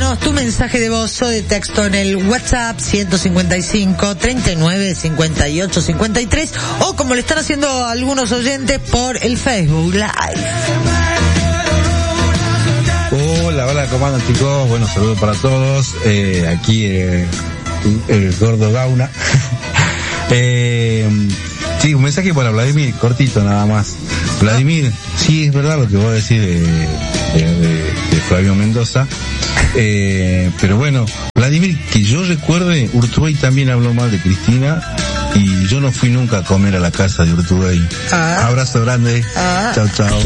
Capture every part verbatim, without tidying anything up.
Envíanos tu mensaje de voz o de texto en el WhatsApp ciento cincuenta y cinco, treinta y nueve, cincuenta y ocho, cincuenta y tres, o como le están haciendo algunos oyentes por el Facebook Live. Hola, hola, ¿cómo andan, chicos? Bueno, saludos para todos. Eh, aquí eh, el gordo Gauna. eh, sí, un mensaje para Vladimir, cortito nada más. Vladimir, sí, es verdad lo que vos decís de, de, de, de Flavio Mendoza. Eh, pero bueno, Vladimir, que yo recuerde, Urtubey también habló mal de Cristina y yo no fui nunca a comer a la casa de Urtubey. Ah. Abrazo grande. Ah. Chao, chao.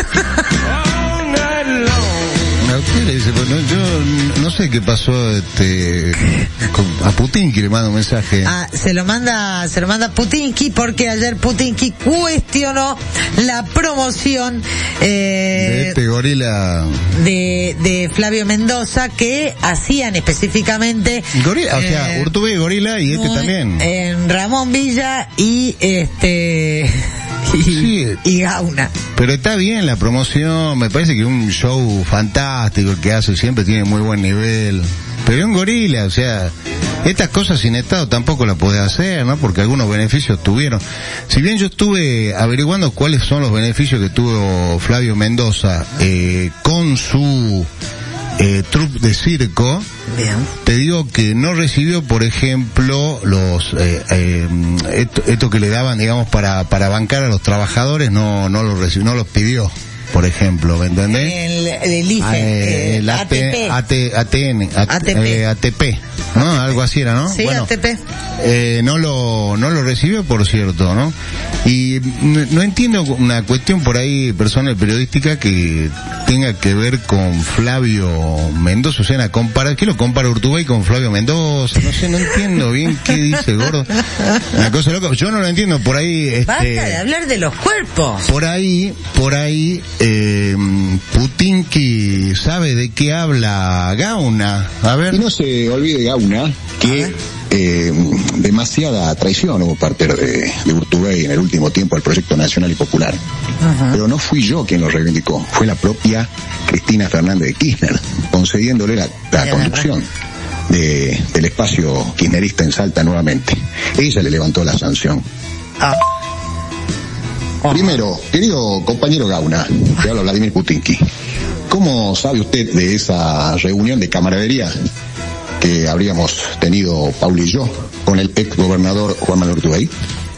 Usted le dice, bueno, yo no sé qué pasó, este, a Putinki le manda un mensaje. Ah, se lo manda, se lo manda Putinki porque ayer Putinki cuestionó la promoción eh, de este gorila de, de Flavio Mendoza que hacían específicamente gorila, o sea, eh, Urtubey gorila y este también en Ramón Villa y este y, sí, y Gauna. Pero está bien la promoción, me parece que un show fantástico el que hace, siempre tiene muy buen nivel. Pero es un gorila, o sea, estas cosas sin Estado tampoco las podés hacer, ¿no? Porque algunos beneficios tuvieron. Si bien yo estuve averiguando cuáles son los beneficios que tuvo Flavio Mendoza eh, con su eh, troupe de circo, bien, te digo que no recibió, por ejemplo, los eh, eh, esto, esto que le daban, digamos, para para bancar a los trabajadores, no no los recibió, no los pidió, por ejemplo, ¿me entendés? El, el I F E, eh, el A T, A T, A T N, A T P, eh, A T P, ¿no? Algo así era, ¿no? Sí, bueno, A T P. Eh, no lo no lo recibió, por cierto, ¿no? Y no, no entiendo una cuestión por ahí personal periodística que tenga que ver con Flavio Mendoza, o sea, una compara, ¿qué lo compara Urtubey con Flavio Mendoza? No sé, no entiendo bien qué dice el gordo. Una cosa loca, yo no lo entiendo, por ahí este, basta de hablar de los cuerpos. Por ahí, por ahí eh, Putinki sabe de qué habla Gauna. A ver. Y no se olvide, Gauna, que eh, demasiada traición hubo parte de, de Urtubey en el último tiempo al proyecto nacional y popular. Uh-huh. Pero no fui yo quien lo reivindicó, fue la propia Cristina Fernández de Kirchner, concediéndole la, la conducción de, del espacio kirchnerista en Salta nuevamente. Ella le levantó la sanción. Ah. Uh-huh. Primero, querido compañero Gauna, te habla Vladimir Putinki, ¿cómo sabe usted de esa reunión de camaradería que habríamos tenido Paul y yo con el ex gobernador Juan Manuel Urtubey?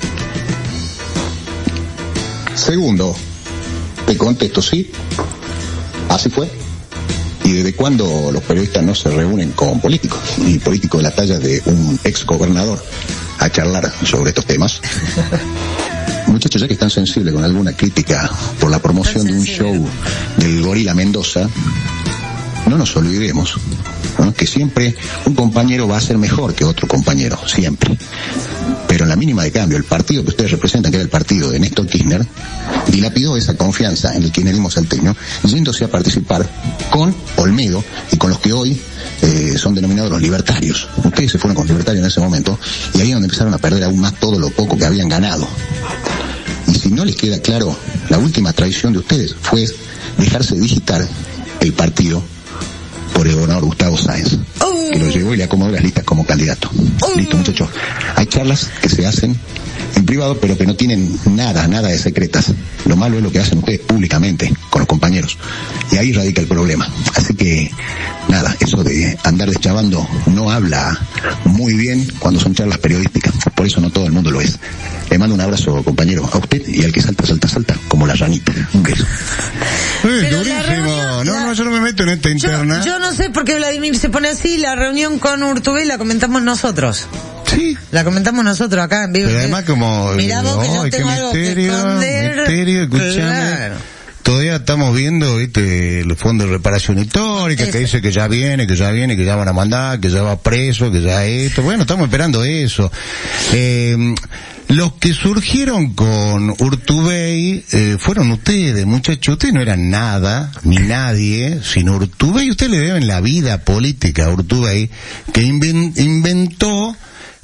Segundo, te contesto, sí, así fue. ¿Y desde cuándo los periodistas no se reúnen con políticos y políticos de la talla de un ex gobernador a charlar sobre estos temas? Muchachos, ya que están sensibles con alguna crítica por la promoción de un show del gorila Mendoza, no nos olvidemos, ¿no?, que siempre un compañero va a ser mejor que otro compañero, siempre. Pero en la mínima de cambio, el partido que ustedes representan, que era el partido de Néstor Kirchner, dilapidó esa confianza en el kirchnerismo salteño, yéndose a participar con Olmedo y con los que hoy eh, son denominados los libertarios. Ustedes se fueron con los libertarios en ese momento, y ahí es donde empezaron a perder aún más todo lo poco que habían ganado. Y si no les queda claro, la última traición de ustedes fue dejarse digitar el partido por el gobernador Gustavo Sáenz, que lo llevó y le acomodó las listas como candidato. Listo, muchachos. Hay charlas que se hacen en privado, pero que no tienen nada, nada de secretas. Lo malo es lo que hacen ustedes públicamente con los compañeros. Y ahí radica el problema. Así que, nada, eso de andar deschavando no habla muy bien cuando son charlas periodísticas. Por eso no todo el mundo lo es. Le mando un abrazo, compañero, a usted y al que salta, salta, salta, como la ranita. Un beso. Eh, durísimo. Reunión, no, la... no, yo no me meto en esta interna. Yo, yo no sé por qué Vladimir se pone así. La reunión con Urtubey la comentamos nosotros. Sí. La comentamos nosotros acá en vivo. Pero además como... Mirá vos, que oh, yo tengo algo misterio, que esconder. Misterio, escuchame. Claro. Todavía estamos viendo, viste, el fondo de reparación histórica, Ese. que dice que ya viene, que ya viene, que ya van a mandar, que ya va preso, que ya esto. Bueno, estamos esperando eso. Eh... Los que surgieron con Urtubey eh, fueron ustedes, muchachos. Ustedes no eran nada, ni nadie, sino Urtubey. Ustedes le deben la vida política a Urtubey, que inven- inventó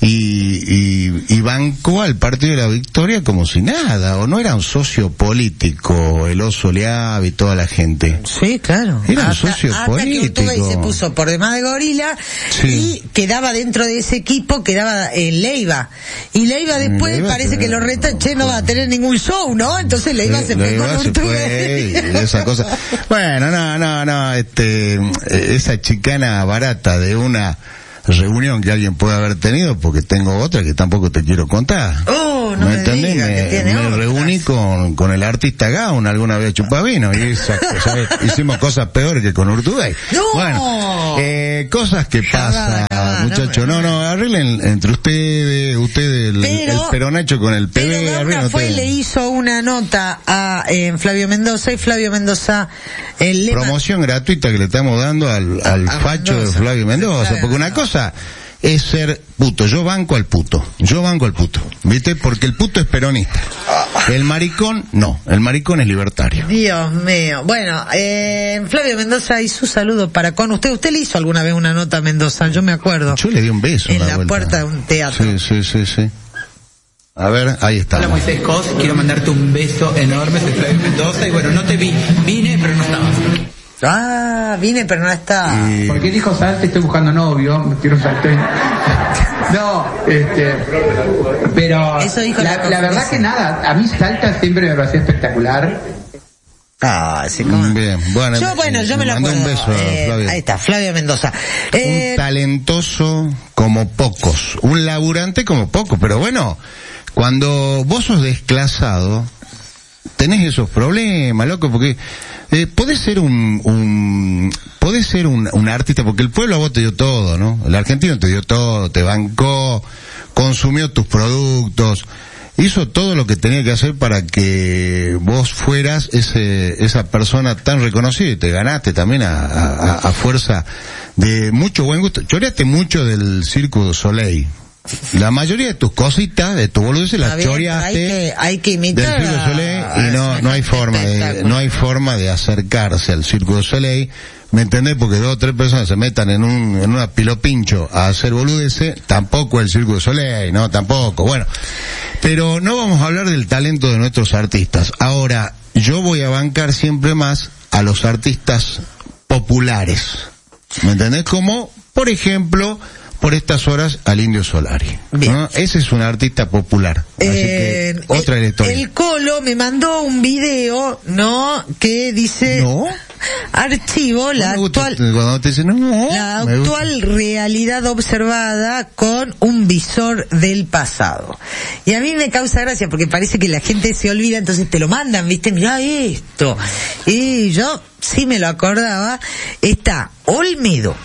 y, y, y bancó al Partido de la Victoria como si nada, o no era un socio político, el Oso Leab y toda la gente. Sí, claro. Era un hasta, socio hasta político. Que Urtubey se puso por demás de Gorila, sí. y quedaba dentro de ese equipo, quedaba en Leiva. Y Leiva después Leiva parece que lo reta, che, no va a tener ningún show, ¿no? Entonces Leiva se fue con Urtubey. Esa cosa. Bueno, no, no, no, este, esa chicana barata de una reunión que alguien puede haber tenido, porque tengo otra que tampoco te quiero contar. Oh, no me, me entendés, me, me reuní con, con el artista Gauna alguna vez chupavino y esa, ¿sabes? Hicimos cosas peores que con Urtubey. No. Bueno, eh, cosas que pasan, muchachos. No, no, arreglen entre ustedes, ustedes el, pero, el peronacho con el P B. Pero Gauna fue y le hizo una nota a eh, Flavio Mendoza, y Flavio Mendoza el lema... Promoción gratuita que le estamos dando al, al facho Mendoza, de Flavio Mendoza, claro, porque una no. cosa es ser puto, yo banco al puto, yo banco al puto, ¿viste? Porque el puto es peronista, el maricón no, el maricón es libertario. Dios mío. Bueno, eh, Flavio Mendoza, y su saludo para con usted. ¿Usted le hizo alguna vez una nota a Mendoza? Yo me acuerdo. Yo le di un beso. En la vuelta. puerta de un teatro. Sí, sí, sí, sí. A ver, ahí está. Hola Moisés Cos, quiero mandarte un beso enorme, soy Flavio Mendoza, y bueno, no te vi, vine pero no estabas. Ah, vine pero no está. Y... Porque dijo Salte, estoy buscando novio, me quiero saltar. No, este, pero Eso dijo la, la, la verdad que nada, a mí Salta siempre me pareció espectacular. Ah, sí, como... Bien, bueno. Yo, bueno, yo me, me lo acuerdo. Un beso, eh, Flavio. Ahí está, Flavio Mendoza. Eh... Un talentoso como pocos, un laburante como pocos, pero bueno, cuando vos sos desclasado, tenés esos problemas, loco, porque eh, podés ser un, un podés ser un, un artista, porque el pueblo a vos te dio todo, ¿no? El argentino te dio todo, te bancó, consumió tus productos, hizo todo lo que tenía que hacer para que vos fueras ese, esa persona tan reconocida, y te ganaste también a, a, a fuerza de mucho buen gusto. Choreaste mucho del Circo du Soleil. La mayoría de tus cositas, de tus boludeces, las choreaste. Hay que, hay que imitar del Circo du Soleil, y no, no hay forma de, no hay forma de acercarse al Circo du Soleil. ¿Me entendés? Porque dos o tres personas se metan en un, en una pilopincho a hacer boludeces, tampoco el Circo du Soleil, no, tampoco. Bueno, pero no vamos a hablar del talento de nuestros artistas. Ahora, yo voy a bancar siempre más a los artistas populares. ¿Me entendés? Como, por ejemplo, por estas horas al Indio Solari, ¿no? Ese es un artista popular. Así eh, que otra de la historia. El Colo me mandó un video, ¿no? Que dice... ¿No? Archivo la actual cuando te dicen, no, la actual realidad observada con un visor del pasado. Y a mí me causa gracia porque parece que la gente se olvida, entonces te lo mandan, ¿viste? Mirá esto. Y yo sí me lo acordaba. Está Olmedo,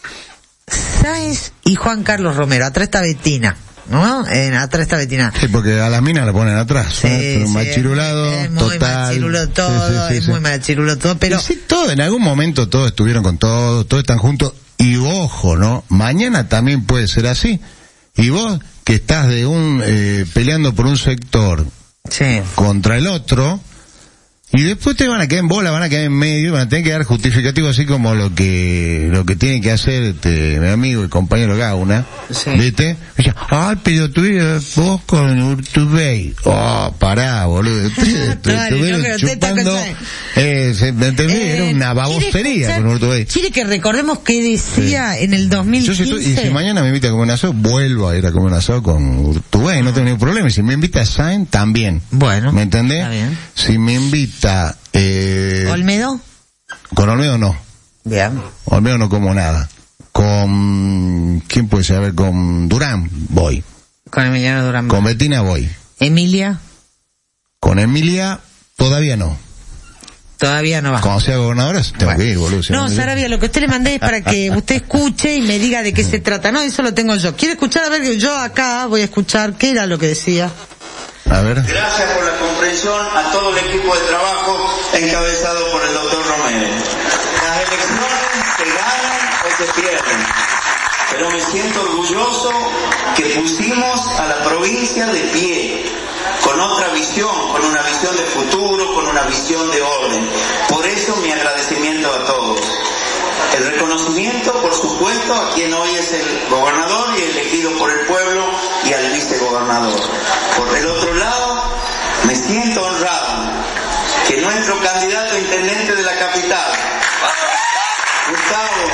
Sáenz y Juan Carlos Romero. Atrás está Betina, ¿no? En, atrás está Betina. Sí, porque a la mina la ponen atrás. Sí, ¿eh? Pero sí, machirulado, es muy total. machirulo todo, sí, sí, sí, es sí. muy machirulo todo, pero... Sí, todo, en algún momento todos estuvieron con todos, todos están juntos, y ojo, ¿no? Mañana también puede ser así. Y vos, que estás de un, eh, peleando por un sector sí. contra el otro, y después te van a quedar en bola, van a quedar en medio, van a tener que dar justificativo, así como lo que lo que tiene que hacer este, mi amigo y compañero Gauna, sí. ¿viste? Dice, ay, pero tú vos con Urtubey. Oh, pará, boludo. Estuvieron chupando, eh, se, ¿me entendés? Eh, Era una babosería con Urtubey. Quiere que recordemos que decía sí. en el dos mil quince. Yo si estoy, y si mañana me invita a comer un asado, vuelvo a ir a comer un asado con Urtubey, no tengo ningún problema. Y si me invita a Sainz, también. Bueno. ¿Me entendés? Está bien. Si me invita Eh, ¿Olmedo? Con Olmedo no. Bien. Olmedo no como nada. Con... ¿Quién puede ser? A ver, con Durán voy. Con Emiliano Durán. Con Betina voy. ¿Emilia? Con Emilia todavía no. Todavía no va. Cuando sea gobernadora tengo bueno. que ir, boludo. No, Sarabia, lo que usted le mandé es para que usted escuche y me diga de qué se trata. No, eso lo tengo yo. ¿Quiere escuchar? A ver, yo acá voy a escuchar qué era lo que decía. A ver. Gracias por la comprensión a todo el equipo de trabajo encabezado por el doctor Romero. Las elecciones se ganan o se pierden, pero me siento orgulloso que pusimos a la provincia de pie, con otra visión, con una visión de futuro, con una visión de orden. Por eso mi agradecimiento a todos. El reconocimiento, por supuesto, a quien hoy es el gobernador y elegido por el pueblo y al vicegobernador. Por el otro lado, me siento honrado que nuestro candidato a intendente de la capital, Gustavo,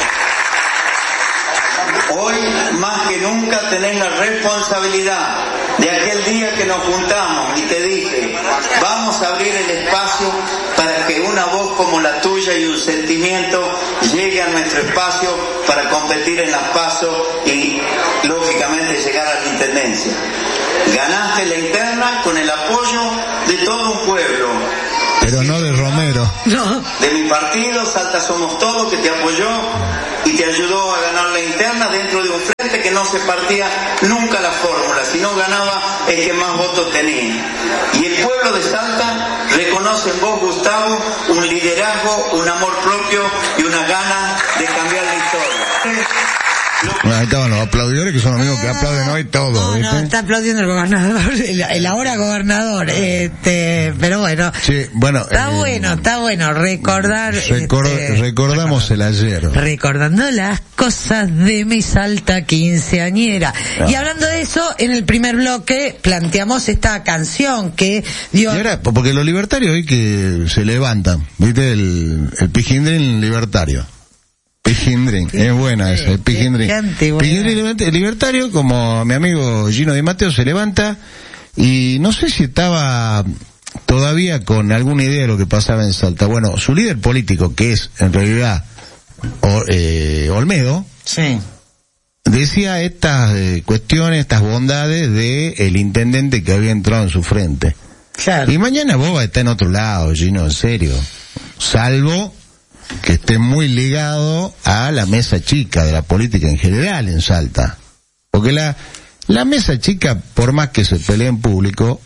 hoy más que nunca tenés la responsabilidad de aquel día que nos juntamos y te dije, vamos a abrir el espacio para que una voz como la tuya y un sentimiento llegue a nuestro espacio para competir en las PASO y lógicamente llegar a la intendencia. Ganaste la interna con el apoyo de todo un pueblo. Pero no de Romero. No. De mi partido, Salta Somos Todos, que te apoyó y te ayudó a ganar la interna dentro de un frente que no se partía nunca la fórmula, sino ganaba el que más votos tenía. Y el pueblo de Salta reconoce en vos, Gustavo, un liderazgo, un amor propio y una gana de cambiar la historia. Bueno, ahí estaban los aplaudidores que son amigos que aplauden hoy todo, No, ¿viste? no, está aplaudiendo el gobernador, el, el ahora gobernador, este, pero bueno. Sí, bueno. Está eh, bueno, está bueno recordar. Recor- este, recordamos el ayer. Recordando las cosas de mi Salta quinceañera. Ah. Y hablando de eso, en el primer bloque planteamos esta canción que dio... Y ahora, porque los libertarios hoy que se levantan, ¿viste? El, el pijindrín libertario. Pijindrín, es buena esa, el pijindrín. Pijindrín libertario, como mi amigo Gino Di Matteo se levanta y no sé si estaba todavía con alguna idea de lo que pasaba en Salta. Bueno, su líder político, que es en realidad o, eh, Olmedo, sí, decía estas eh, cuestiones, estas bondades de el intendente que había entrado en su frente. Claro. Y mañana Boba está en otro lado, Gino, en serio. Salvo que esté muy ligado a la mesa chica de la política en general en Salta. Porque la, la mesa chica, por más que se pelee en público,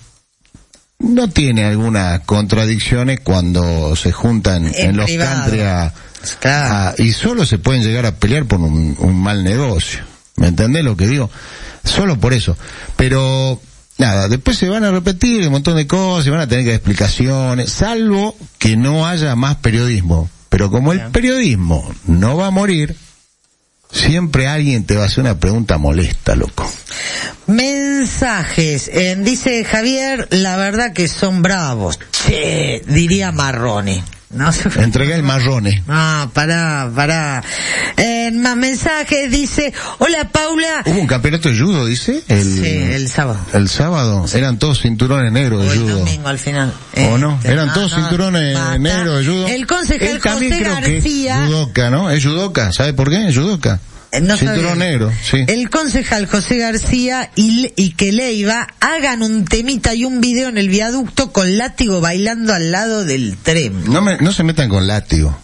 no tiene algunas contradicciones cuando se juntan en, en los country a, claro. a, y solo se pueden llegar a pelear por un, un mal negocio. ¿Me entendés lo que digo? Solo por eso. Pero nada, después se van a repetir un montón de cosas, se van a tener que dar explicaciones, salvo que no haya más periodismo. Pero como el periodismo no va a morir, siempre alguien te va a hacer una pregunta molesta, loco. Mensajes. Eh, dice Javier, la verdad que son bravos. Che, diría Marrone. No se... Entrega el marrone. Ah, pará, pará. Eh, más mensajes, dice, hola Paula. Hubo un campeonato de judo, dice. El, sí, el sábado. El sábado. Sí. Eran todos cinturones negros de o el judo. domingo al final. ¿O no? Este, Eran no, todos no, no, cinturones basta. negros de judo. El concejal Él también José creo García. Que es judoka, ¿no? Es judoka. ¿Sabe por qué? Es judoka. No Cinturón sabía. negro, sí. El concejal José García y, y que Leiva hagan un temita y un video en el viaducto con Látigo bailando al lado del tren. No, me, no se metan con Látigo.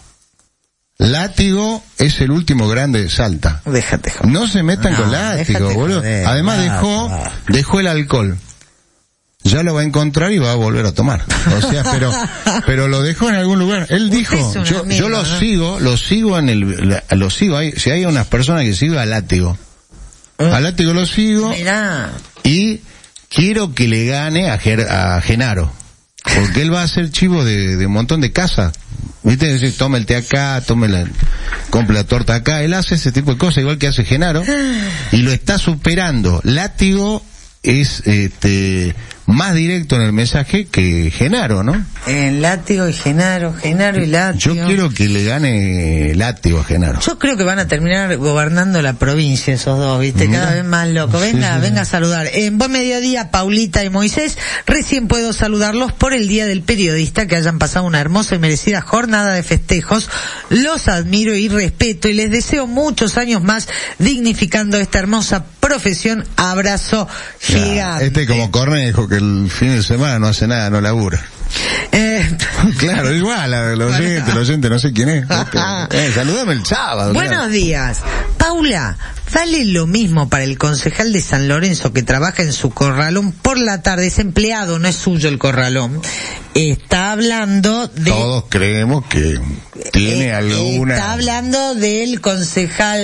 Látigo es el último grande de Salta. Déjate joder. No se metan No, con Látigo, déjate boludo. joder, Además no, dejó, no. dejó el alcohol. Ya lo va a encontrar y va a volver a tomar. O sea, pero, pero lo dejó en algún lugar. Él dijo, yo, amigo, yo lo ¿no? sigo, lo sigo en el, lo sigo ahí. Si hay unas personas que sigo a Látigo. A Látigo lo sigo. Mirá. Y quiero que le gane a, Ger, a Genaro. Porque él va a ser chivo de, de un montón de casas. ¿Viste? Es decir, tome el té acá, tome la, compre la torta acá. Él hace ese tipo de cosas, igual que hace Genaro. Y lo está superando. Látigo es, este, más directo en el mensaje que Genaro, ¿no? En Látigo y Genaro, Genaro y Látigo. Yo quiero que le gane Látigo a Genaro. Yo creo que van a terminar gobernando la provincia esos dos, ¿viste? Mira. Cada vez más loco. Venga, sí, sí, venga sí. a saludar. En buen mediodía, Paulita y Moisés. Recién puedo saludarlos por el Día del Periodista, que hayan pasado una hermosa y merecida jornada de festejos. Los admiro y respeto y les deseo muchos años más dignificando esta hermosa profesión. Abrazo gigante. Ya, este como Cornejo, que el fin de semana no hace nada, no labura. Eh, claro, igual, el oyente, el oyente no sé quién es. eh, saludame el sábado. Buenos claro. días. Paula, Vale lo mismo para el concejal de San Lorenzo que trabaja en su corralón por la tarde, es empleado, no es suyo el corralón. Está hablando de... Todos creemos que tiene eh, alguna... Está hablando del concejal...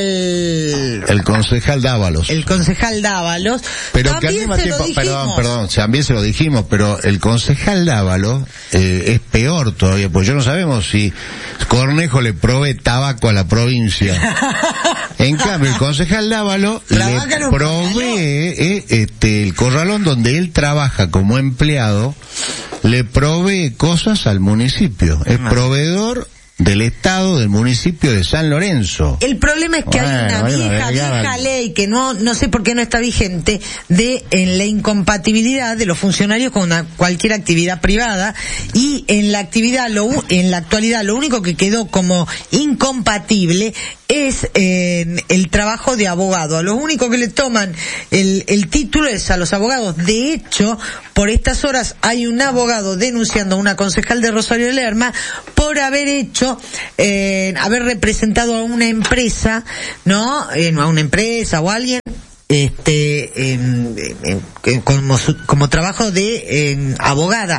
El concejal Dávalos. El concejal Dávalos. Pero también que al mismo se tiempo, lo dijimos. perdón, perdón, también se lo dijimos, pero el concejal Dávalos eh, es peor todavía, porque yo no sabemos si Cornejo le provee tabaco a la provincia. En cambio, el concejal Dávalos le provee eh, este, el corralón donde él trabaja como empleado, le provee cosas al municipio. Es proveedor del Estado del municipio de San Lorenzo. El problema es que bueno, hay una bueno, vieja, ya, vieja ley que no no sé por qué no está vigente de en la incompatibilidad de los funcionarios con una, cualquier actividad privada, y en la actividad lo en la actualidad lo único que quedó como incompatible es eh, el trabajo de abogado. A los únicos que le toman el, el título es a los abogados. De hecho, por estas horas hay un abogado denunciando a una concejal de Rosario Lerma por haber hecho, eh, haber representado a una empresa, ¿no? Eh, a una empresa o a alguien, este, eh, eh, como, su, como trabajo de eh, abogada.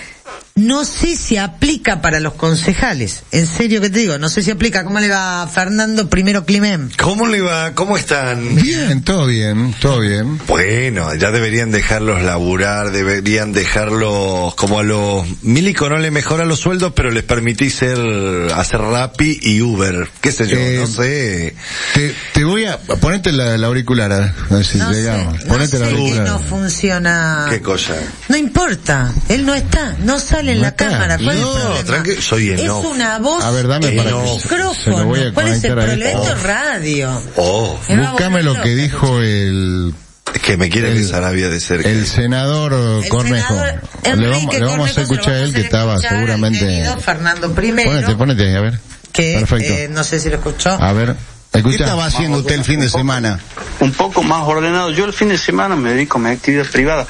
No sé si aplica para los concejales, en serio que te digo, no sé si aplica. ¿Cómo le va Fernando Primero Climent? ¿Cómo le va? ¿Cómo están? Bien, todo bien, todo bien. Bueno, ya deberían dejarlos laburar, deberían dejarlos, como a los Milico no le mejora los sueldos, pero les permitís ser, hacer Rappi y Uber, qué sé yo, Eh, no sé. Te, te voy a ponete la, la auricular, a ver si No sé, llegamos. no Ponete sé la que auricular. no funciona. ¿Qué cosa? No importa, él no está, no sale en No la está. cámara. ¿Cuál No, es el problema? tranqui- soy en Es off. una voz A ver, dame en para el que micrófono. se lo voy a ¿Cuál es el conectar a problema? esto. Esto es radio. Oh, Me va a Búscame volver lo loca. que dijo el es que me quiere El- ver Sarabia de cerca. el senador El Cornejo. senador Le Enrique vamos, le vamos a Cornejo hacer se lo escuchar a vamos él que hacer estaba escuchar al seguramente. querido Fernando Primero, Ponete, ponete, a ver. que Perfecto. eh, no sé si lo escuchó. A ver, ¿qué escucha. estaba haciendo usted el fin de semana? Un poco más ordenado. Yo el fin de semana me dedico a mi actividad privada.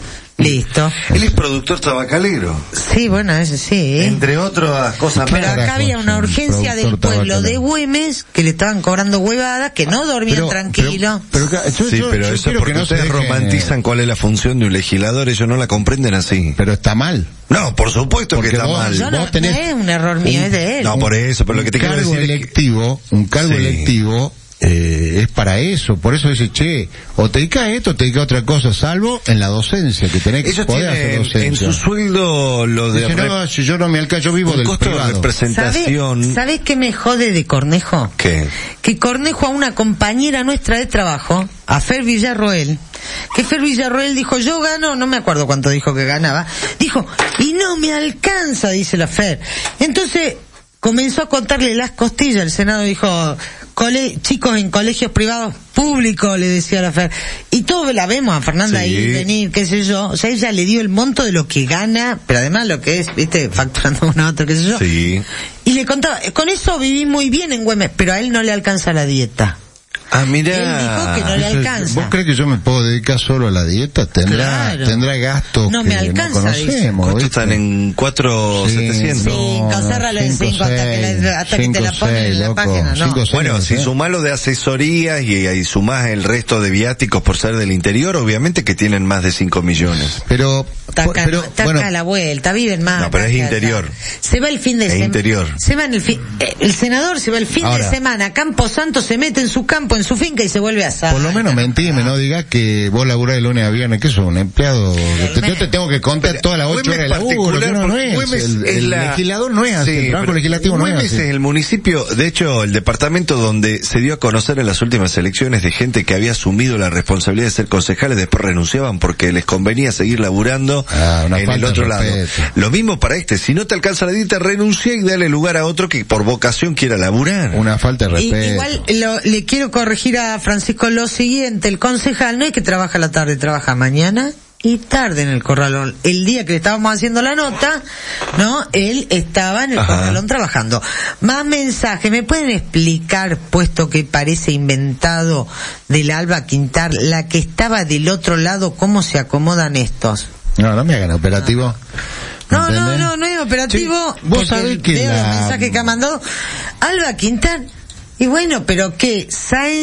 Listo. Él es productor tabacalero, Sí, bueno, ese sí. ¿eh? entre otras cosas Pero más. acá carajo, había una es un urgencia del productor pueblo de tabacalero. Güemes que le estaban cobrando huevadas, que no dormían tranquilo. Pero, pero, yo, Sí, yo- pero yo eso quiero porque que no se ustedes dejen, romantizan eh, cuál es la función de un legislador, ellos no la comprenden así. Pero está mal. No, por supuesto Porque que está vos- mal. Yo no, vos tenés no es un error mío, es de él. No, por eso, pero lo que te un quiero cargo decir es que- electivo, un cargo Sí. electivo eh, es para eso. Por eso dice, che, o te dedicas a esto o te dedicas a otra cosa, salvo en la docencia, que tenés que ellos poder hacer tienen docencia. en su sueldo lo de Dice, rep- no, si yo no me alcanzo, yo vivo un del costo de privado. representación. ¿Sabés sabe qué me jode de Cornejo? ¿Qué? Que Cornejo a una compañera nuestra de trabajo, a Fer Villarroel, que Fer Villarroel dijo, yo gano, no me acuerdo cuánto dijo que ganaba, dijo, y no me alcanza, dice la Fer. Entonces, comenzó a contarle las costillas, el Senado dijo, cole, chicos en colegios privados públicos, le decía la Fer, y todos la vemos a Fernanda Sí. ahí venir, qué sé yo, o sea, ella le dio el monto de lo que gana, pero además lo que es, viste, facturando uno a otro, qué sé yo, Sí. y le contaba, con eso viví muy bien en Güemes, pero a él no le alcanza la dieta. Ah, Él dijo mira. que no le Eso- alcanza. ¿Vos crees que yo me puedo dedicar solo a la dieta? Tendrá, Claro. tendrá gastos No que me alcanza, no dice. conocemos. ¿Cuánto ¿viste? están en cuatro Sí, setecientos? Cinco, cérralo en cinco hasta que la- hasta que te la ponen en la página, no. Bueno, si sumás lo de asesorías y, y sumás el resto de viáticos por ser del interior, obviamente que tienen más de cinco millones. Pero, Está acá, pero está bueno, acá a la vuelta, viven más. No, pero acá es que allá. interior. Se va el fin de Es semana. interior. Se va en el fin, eh, el senador se va el fin Ahora. de semana a Campo Santo, se mete en su campo, en su finca y se vuelve a asar. por lo menos mentime, no digas que vos laburás de lunes a viernes, que sos un empleado. Te- yo te tengo que contar todas las ocho Güemes horas de laburo, particular, que no, no porque es. Güemes El, es el la- legislador no es así, Sí, el trabajo pero legislativo no es Güemes así. es el municipio, de hecho, el departamento donde se dio a conocer en las últimas elecciones de gente que había asumido la responsabilidad de ser concejales, después renunciaban porque les convenía seguir laburando Ah, una en falta el de otro lado. respeto. Lo mismo para este, si no te alcanza la dieta, renuncia y dale lugar a otro que por vocación quiera laburar. Una falta de Y- respeto. igual lo- le quiero corregir a Francisco lo siguiente, el concejal no es que trabaja a la tarde, trabaja mañana y tarde en el corralón. El día que le estábamos haciendo la nota, ¿no? Él estaba en el Ajá. corralón trabajando. Más mensaje, ¿me pueden explicar, puesto que parece inventado del Alba Quintar, la que estaba del otro lado, cómo se acomodan estos? No, no me hagan operativo. No, no, ¿entendés? no, no es operativo. Sí, vos porque sabés que veo la- los mensajes que ha mandado Alba Quintar. Y bueno, pero ¿qué? Sáenz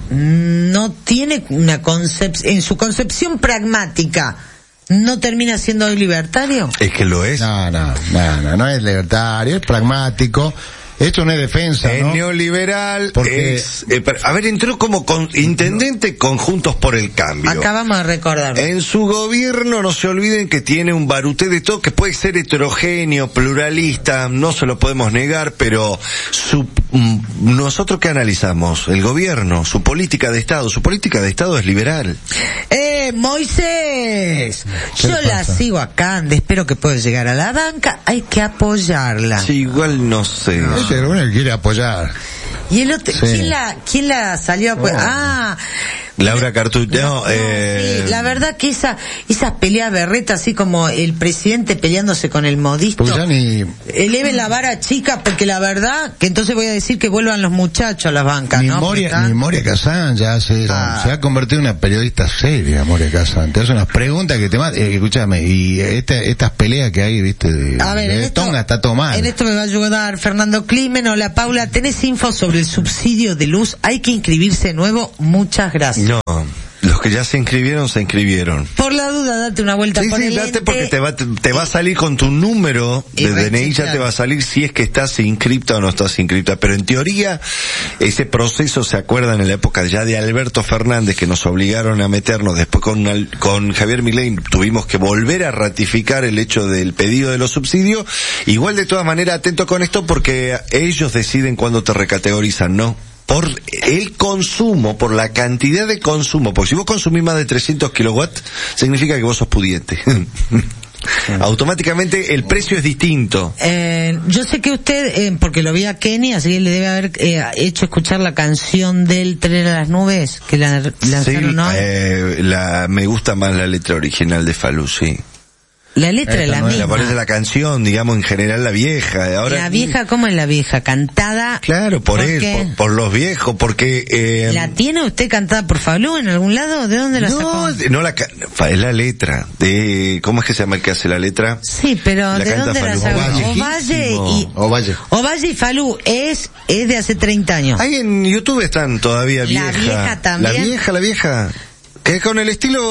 no tiene una concepción, en su concepción pragmática, ¿no termina siendo libertario? Es que lo es. No, no, no, no, no es libertario, es pragmático. Esto no es defensa, es ¿no? neoliberal. Porque... Es, eh, a ver, entró como con, intendente con Juntos por el Cambio. Acabamos de recordar. En su gobierno, no se olviden que tiene un baruté de todo, que puede ser heterogéneo, pluralista, no se lo podemos negar, pero su, mm, nosotros ¿qué analizamos? El gobierno, su política de Estado. Su política de Estado es liberal. Eh, Moisés, yo la sigo acá, espero que pueda llegar a la banca, hay que apoyarla. Sí, igual no sé. No. Este uno quiere apoyar. Y el otro, Sí. ¿quién la, quién la salió a apoyar? Oh. Ah, Laura Cartucho, no, no, eh... sí, la verdad que esa, esas peleas berretas, así como el presidente peleándose con el modisto, Pues ya ni... eleven la vara chica, porque la verdad, que entonces voy a decir que vuelvan los muchachos a las bancas, Ni ¿no? Moria, Porque ni Moria Kazan ya se, Ah. se ha convertido en una periodista seria, Moria Kazan. Te hace unas preguntas que te matan. Eh, escúchame, y esta, estas peleas que hay, viste, de, A ver, de en esto, Tonga está todo mal. en esto me va a ayudar Fernando Climen. Hola Paula, ¿tenés info sobre el subsidio de luz? Hay que inscribirse de nuevo, muchas gracias. No, los que ya se inscribieron, se inscribieron. Por la duda, date una vuelta Sí, por sí, el date ente. porque te va, te, te va a salir con tu número Y de D N I, ya rechequear. te va a salir si es que estás inscripta o no estás inscripta. Pero en teoría, ese proceso, ¿se acuerdan en la época ya de Alberto Fernández, que nos obligaron a meternos? Después con, al- con Javier Milei tuvimos que volver a ratificar el hecho del pedido de los subsidios. Igual de todas maneras, atento con esto porque ellos deciden cuándo te recategorizan, ¿no? Por el consumo, por la cantidad de consumo, porque si vos consumís más de trescientos kilowatts, significa que vos sos pudiente. Automáticamente el precio es distinto. Eh, yo sé que usted, eh, porque lo vi a Kenny, así que le debe haber eh, hecho escuchar la canción del Tren a las Nubes, que la lanzaron Sí, hoy. eh, la, me gusta más la letra original de Falú, sí. La letra es la Esta no es, Me misma. parece la canción, digamos, en general la vieja. Ahora, La vieja, ¿cómo es la vieja? Cantada. Claro, por, ¿por él, qué? por, por los viejos, porque... Eh, ¿La tiene usted cantada por Falú en algún lado? ¿De dónde la no, sacó? no la ca- fa- es la letra de... ¿Cómo es que se llama el que hace la letra? Sí, pero La ¿de canta dónde la Falú. sacó? Ovalle. Ovalle y... Ovalle. Ovalle y Falú es, es de hace treinta años. Ahí en YouTube están todavía La vieja. vieja también. La vieja, la vieja. Que es con el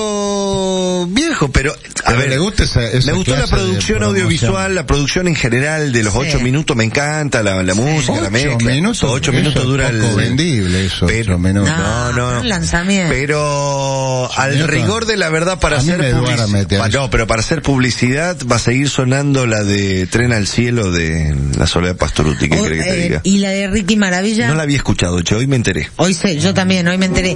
estilo viejo, pero a Pero ver, le gusta esa- esa me gustó la clase de producción promoción. audiovisual, la producción en general de los Sí. ocho minutos, me encanta la, la música, la Ocho mezcla. minutos, ocho eso minutos es dura poco el vendible, eso, pero- ocho minutos. No, no, un lanzamiento. Pero al minutos. rigor de la verdad, para A mí hacer me duele publicidad, meter. no, pero para hacer publicidad va a seguir sonando la de Tren al Cielo de la Soledad Pastoruti, ¿qué O- crees que te eh, diga? y la de Ricky Maravilla. No la había escuchado, che, hoy me enteré. Hoy sé, yo también, hoy me enteré.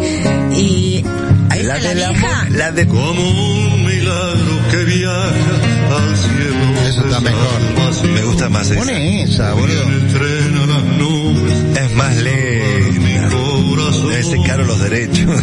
Y ahí La está de la la, vieja. mo- la de Como un milagro que viaja al cielo. Eso está mejor. me gusta más esa. Pone esa, boludo. El tren a las nubes. Es más lenta. Mi corazón. Debe ser caro los derechos.